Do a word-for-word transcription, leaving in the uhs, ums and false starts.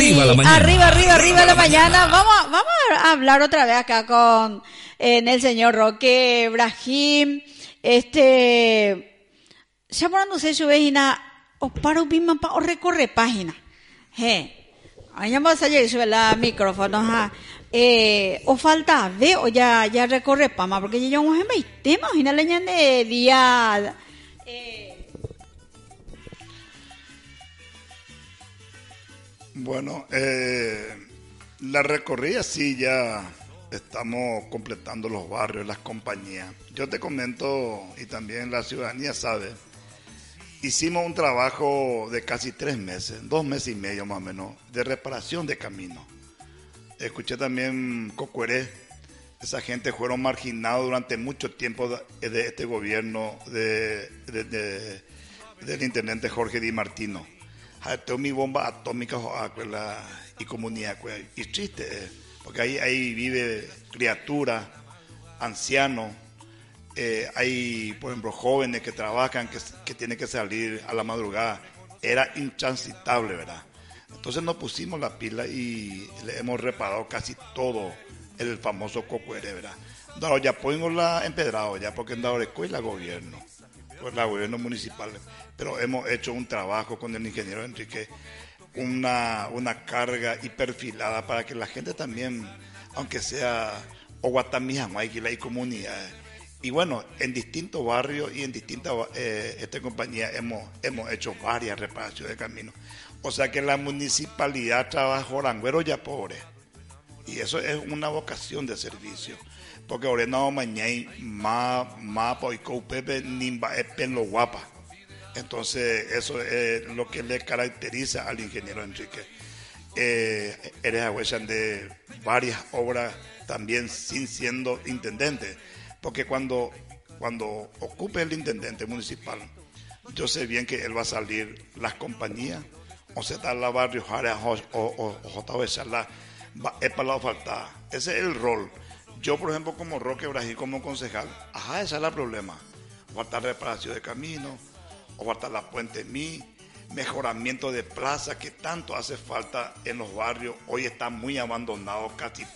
Arriba la mañana. Arriba, arriba, arriba la mañana. Vamos, a- vamos a hablar otra vez acá con en el señor Roque Brahim. Este, ya por no sé si página o paro bimman pa o recorre página. He. Ahí vamos a llegar la micrófono ha. Eh, o falta ve o ya ya recorre pama porque ya un me tema imagina leña de día eh, Bueno, eh, la recorrida sí ya estamos completando los barrios, las compañías. Yo te comento, y también la ciudadanía sabe, hicimos un trabajo de casi tres meses, dos meses y medio más o menos, de reparación de caminos. Escuché también Cocueré, esa gente fueron marginados durante mucho tiempo de, de este gobierno de, de, de- del intendente Jorge Di Martino. Tengo mi bomba atómica y comunidad, y triste, eh, porque ahí, ahí vive criaturas, ancianos, eh, hay, por ejemplo, jóvenes que trabajan, que, que tienen que salir a la madrugada. Era intransitable, ¿verdad? Entonces nos pusimos la pila y le hemos reparado casi todo el famoso Cocuere, ¿verdad? No, ya pongo la empedrado ya, porque en Daoreco es la gobierno, pues la gobierno municipal. Pero hemos hecho un trabajo con el ingeniero Enrique, una, una carga y perfilada para que la gente también, aunque sea Oguatamija, Maikila y comunidades. Y bueno, en distintos barrios y en distintas eh, esta compañía hemos, hemos hecho varias reparaciones de caminos. O sea que la municipalidad trabaja orangüero ya pobre. Y eso es una vocación de servicio. Porque ahora no mañana más más poico pepe nimba es penlo guapa. Entonces eso es lo que le caracteriza al ingeniero Enrique. Eh, eres agüechan de varias obras también sin siendo intendente. Porque cuando, cuando ocupe el intendente municipal, yo sé bien que él va a salir las compañías, o se está la barrio Jara o o o J es para la faltada. Ese es el rol. Yo, por ejemplo, como Roque Brasil, como concejal, ajá, ese es el problema. Falta reparación de camino, o falta la puente mí, mejoramiento de plaza que tanto hace falta en los barrios. Hoy está muy abandonado, casi